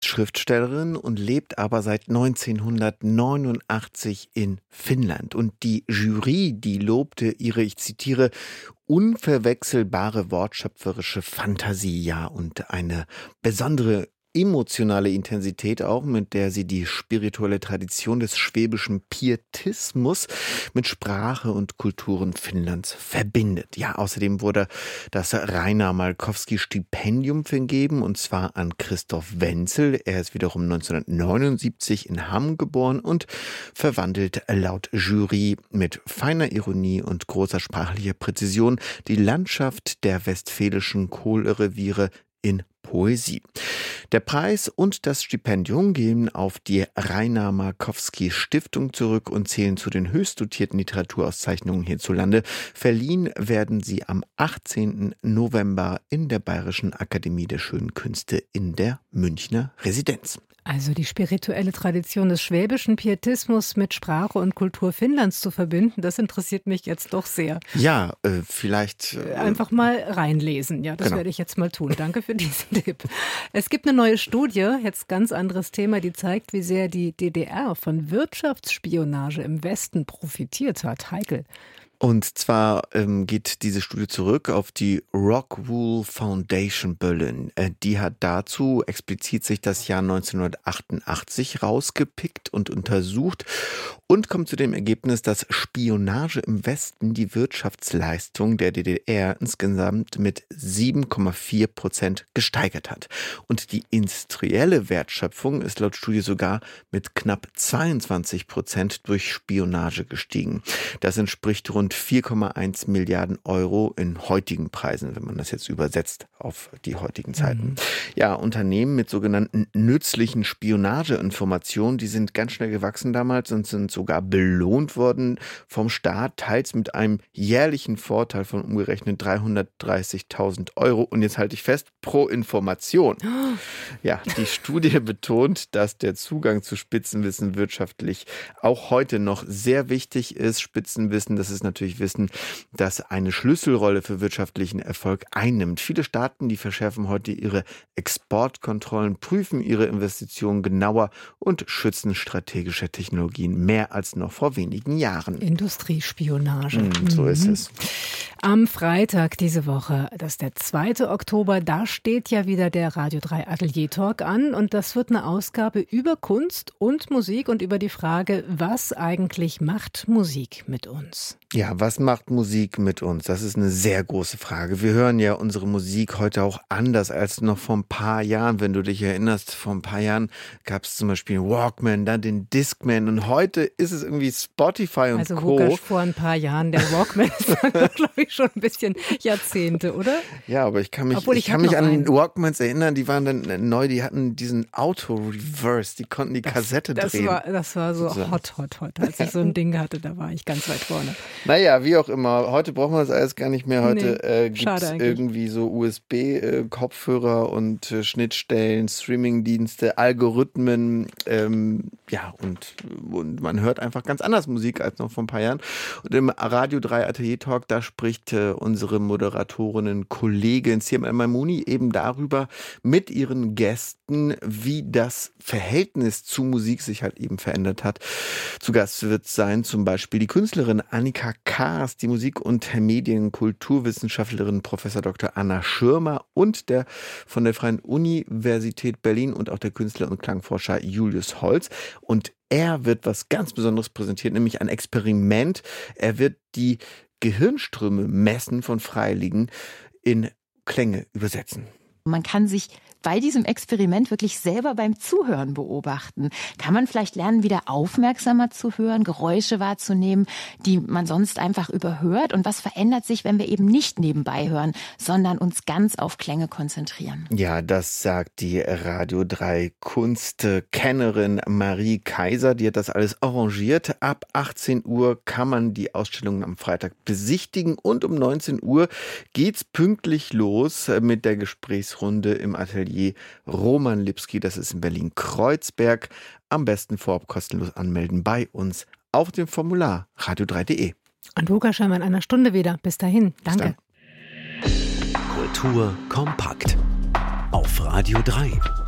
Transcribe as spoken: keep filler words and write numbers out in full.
Schriftstellerin und lebt aber seit neunzehnhundertneunundachtzig in Finnland. Und die Jury, die lobte ihre, ich zitiere, unverwechselbare wortschöpferische Fantasie, ja, und eine besondere emotionale Intensität auch, mit der sie die spirituelle Tradition des schwäbischen Pietismus mit Sprache und Kulturen Finnlands verbindet. Ja, außerdem wurde das Rainer Malkowski-Stipendium vergeben, und zwar an Christoph Wenzel. Er ist wiederum neunzehnhundertneunundsiebzig in Hamm geboren und verwandelt laut Jury mit feiner Ironie und großer sprachlicher Präzision die Landschaft der westfälischen Kohlreviere in Poesie. Der Preis und das Stipendium gehen auf die Rainer Markowski Stiftung zurück und zählen zu den höchst dotierten Literaturauszeichnungen hierzulande. Verliehen werden sie am achtzehnten November in der Bayerischen Akademie der Schönen Künste in der Münchner Residenz. Also die spirituelle Tradition des schwäbischen Pietismus mit Sprache und Kultur Finnlands zu verbinden, das interessiert mich jetzt doch sehr. Ja, äh, vielleicht... Äh, Einfach mal reinlesen. Ja, das genau. werde ich jetzt mal tun. Danke für diesen Tipp. Es gibt eine neue Studie, jetzt ganz anderes Thema, die zeigt, wie sehr die D D R von Wirtschaftsspionage im Westen profitiert hat. Heikel. Und zwar ähm, geht diese Studie zurück auf die Rockwool Foundation Berlin. Äh, die hat dazu explizit sich das Jahr neunzehnhundertachtundachtzig rausgepickt und untersucht und kommt zu dem Ergebnis, dass Spionage im Westen die Wirtschaftsleistung der D D R insgesamt mit sieben Komma vier Prozent gesteigert hat. Und die industrielle Wertschöpfung ist laut Studie sogar mit knapp zweiundzwanzig Prozent durch Spionage gestiegen. Das entspricht rund vier Komma eins Milliarden Euro in heutigen Preisen, wenn man das jetzt übersetzt auf die heutigen Zeiten. Mhm. Ja, Unternehmen mit sogenannten nützlichen Spionageinformationen, die sind ganz schnell gewachsen damals und sind sogar belohnt worden vom Staat, teils mit einem jährlichen Vorteil von umgerechnet dreihundertdreißigtausend Euro. Und jetzt halte ich fest, pro Information. Oh. Ja, die Studie betont, dass der Zugang zu Spitzenwissen wirtschaftlich auch heute noch sehr wichtig ist. Spitzenwissen, das ist natürlich Wissen, das eine Schlüsselrolle für wirtschaftlichen Erfolg einnimmt. Viele Staaten, die verschärfen heute ihre Exportkontrollen, prüfen ihre Investitionen genauer und schützen strategische Technologien mehr als noch vor wenigen Jahren. Industriespionage. Mm, so ist es. Am Freitag diese Woche, das ist der zweite Oktober, da steht ja wieder der Radio drei Atelier Talk an, und das wird eine Ausgabe über Kunst und Musik und über die Frage, was eigentlich macht Musik mit uns? Ja, was macht Musik mit uns? Das ist eine sehr große Frage. Wir hören ja unsere Musik heute auch anders als noch vor ein paar Jahren. Wenn du dich erinnerst, vor ein paar Jahren gab es zum Beispiel Walkman, dann den Discman, und heute ist es irgendwie Spotify und also Co. Also vor ein paar Jahren, der Walkman ist, glaube ich, schon ein bisschen Jahrzehnte, oder? Ja, aber ich kann mich, Obwohl, ich ich kann mich an einen. Walkmans erinnern, die waren dann neu, die hatten diesen Auto-Reverse, die konnten die das, Kassette das drehen. War, das war so, so hot, hot, hot. Als ich so ein Ding hatte, da war ich ganz weit vorne. Naja, wie auch immer. Heute brauchen wir das alles gar nicht mehr. Heute nee, äh, gibt es irgendwie so U S B-Kopfhörer äh, und äh, Schnittstellen, Streamingdienste, Algorithmen. Ähm, ja, und, und man hört einfach ganz anders Musik als noch vor ein paar Jahren. Und im Radio drei Atelier Talk, da spricht äh, unsere Moderatorinnen, Kollegin Sirma Maimouni eben darüber mit ihren Gästen, wie das Verhältnis zu Musik sich halt eben verändert hat. Zu Gast wird sein zum Beispiel die Künstlerin Annika Kaas, die Musik- und Medienkulturwissenschaftlerin Professor Doktor Anna Schirmer und der von der Freien Universität Berlin und auch der Künstler und Klangforscher Julius Holz. Und er wird was ganz Besonderes präsentieren, nämlich ein Experiment. Er wird die Gehirnströme messen von Freiwilligen in Klänge übersetzen. Man kann sich bei diesem Experiment wirklich selber beim Zuhören beobachten. Kann man vielleicht lernen, wieder aufmerksamer zu hören, Geräusche wahrzunehmen, die man sonst einfach überhört? Und was verändert sich, wenn wir eben nicht nebenbei hören, sondern uns ganz auf Klänge konzentrieren? Ja, das sagt die Radio drei Kunstkennerin Marie Kaiser. Die hat das alles arrangiert. Ab achtzehn Uhr kann man die Ausstellungen am Freitag besichtigen und um neunzehn Uhr geht's pünktlich los mit der Gesprächsrunde im Atelier Roman Lipski, das ist in Berlin-Kreuzberg. Am besten vorab kostenlos anmelden bei uns auf dem Formular radio drei punkt de. Und Luca scheinbar in einer Stunde wieder. Bis dahin. Danke. Kultur kompakt auf Radio drei.